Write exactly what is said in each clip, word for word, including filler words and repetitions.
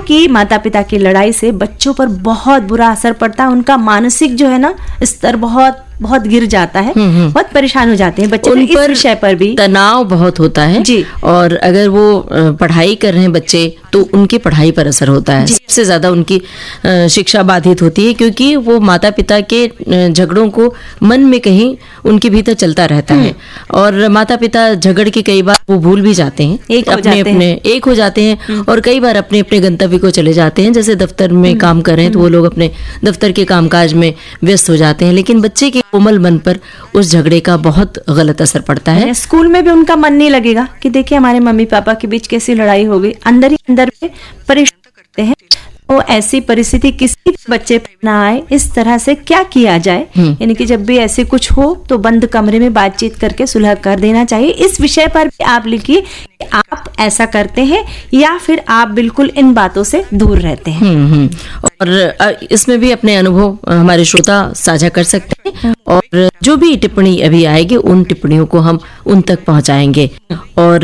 की माता पिता की लड़ाई से बच्चों पर बहुत बुरा असर पड़ता है। उनका मानसिक जो है ना स्तर बहुत बहुत गिर जाता है, बहुत परेशान हो जाते हैं बच्चे। उन इस पर विषय पर भी तनाव बहुत होता है जी। और अगर वो पढ़ाई कर रहे हैं बच्चे तो उनकी पढ़ाई पर असर होता है। सबसे ज्यादा उनकी शिक्षा बाधित होती है, क्योंकि वो माता पिता के झगड़ों को मन में कहीं उनके भीतर चलता रहता है और माता पिता झगड़ के कई बार वो भूल भी जाते हैं, एक हो अपने जाते अपने हैं। एक हो जाते हैं और कई बार अपने अपने गंतव्य को चले जाते हैं। जैसे दफ्तर में काम कर रहे हैं तो वो लोग अपने दफ्तर के कामकाज में व्यस्त हो जाते हैं, लेकिन बच्चे के कोमल मन पर उस झगड़े का बहुत गलत असर पड़ता है। स्कूल में भी उनका मन नहीं लगेगा कि देखिए हमारे मम्मी पापा के बीच कैसी लड़ाई हो गई, अंदर ही अंदर में परेशान करते हैं। तो ऐसी परिस्थिति किसी भी बच्चे पर ना आए, इस तरह से क्या किया जाए, यानी कि जब भी ऐसे कुछ हो तो बंद कमरे में बातचीत करके सुलह कर देना चाहिए। इस विषय पर भी आप लिखिए कि आप ऐसा करते हैं या फिर आप बिल्कुल इन बातों से दूर रहते हैं। हम्म हम्म और इसमें भी अपने अनुभव हमारे श्रोता साझा कर सकते हैं और जो भी टिप्पणी अभी आएगी उन टिप्पणियों को हम उन तक पहुंचाएंगे। और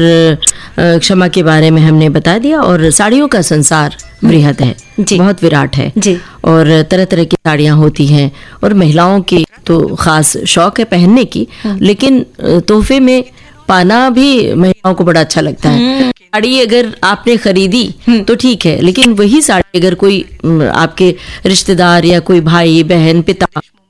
क्षमा के बारे में हमने बता दिया और साड़ियों का संसार बृहद है, बहुत विराट है जी। और तरह तरह की साड़ियां होती हैं और महिलाओं की तो खास शौक है पहनने की, लेकिन तोहफे में पाना भी महिलाओं को बड़ा अच्छा लगता है। साड़ी अगर आपने खरीदी तो ठीक है, लेकिन वही साड़ी अगर कोई आपके रिश्तेदार या कोई भाई बहन पिता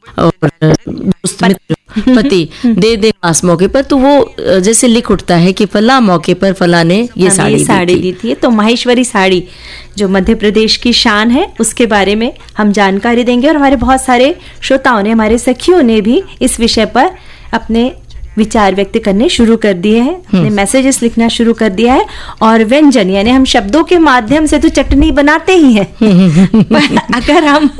और दोस्त मित्र पति दे दे खास मौके पर, तो वो जैसे लिख उठता है कि फला मौके पर फला ने ये साड़ी साड़ी दी थी। तो माहेश्वरी साड़ी जो मध्य प्रदेश की शान है उसके बारे में हम जानकारी देंगे और हमारे बहुत सारे श्रोताओं ने, हमारे सखियों ने भी इस विषय पर अपने विचार व्यक्त करने शुरू कर दिए हैं, अपने मैसेजेस लिखना शुरू कर दिया है। और व्यंजन यानी हम शब्दों के माध्यम से तो चटनी बनाते ही हैं पर अगर हम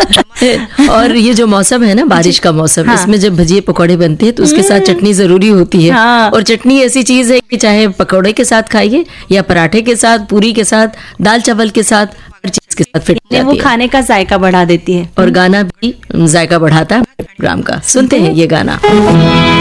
और ये जो मौसम है ना बारिश का मौसम, हाँ। इसमें जब भजिए पकौड़े बनते हैं तो उसके साथ चटनी जरूरी होती है। हाँ। और चटनी ऐसी चीज है कि चाहे पकौड़े के साथ खाइए या पराठे के साथ, पूरी के साथ, दाल चावल के साथ, हर चीज के साथ फिट वो खाने का जायका बढ़ा देती है और गाना भी जायका बढ़ाता है प्रोग्राम का। सुनते हैं ये गाना।